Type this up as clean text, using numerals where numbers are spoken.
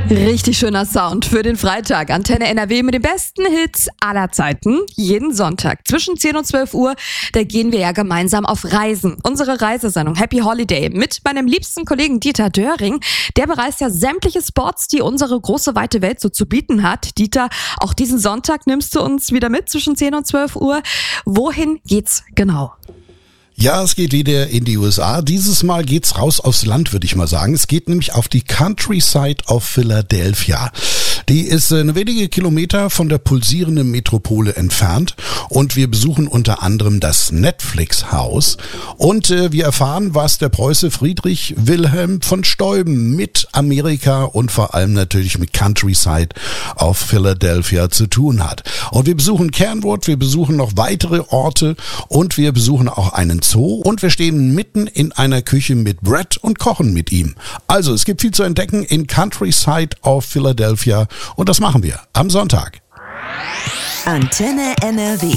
Richtig schöner Sound für den Freitag. Antenne NRW mit den besten Hits aller Zeiten. Jeden Sonntag zwischen 10 und 12 Uhr, da gehen wir ja gemeinsam auf Reisen. Unsere Reisesendung Happy Holiday mit meinem liebsten Kollegen Dieter Döring. Der bereist ja sämtliche Spots, die unsere große, weite Welt so zu bieten hat. Dieter, auch diesen Sonntag nimmst du uns wieder mit zwischen 10 und 12 Uhr. Wohin geht's genau? Ja, es geht wieder in die USA. Dieses Mal geht's raus aufs Land, würde ich mal sagen. Es geht nämlich auf die Countryside of Philadelphia. Die ist nur wenige Kilometer von der pulsierenden Metropole entfernt und wir besuchen unter anderem das Netflix-Haus und wir erfahren, was der Preuße Friedrich Wilhelm von Steuben mit Amerika und vor allem natürlich mit Countryside of Philadelphia zu tun hat. Und wir besuchen Kernwood, wir besuchen noch weitere Orte und wir besuchen auch einen Zoo und wir stehen mitten in einer Küche mit Brett und kochen mit ihm. Also es gibt viel zu entdecken in Countryside of Philadelphia und das machen wir am Sonntag. Antenne NRW.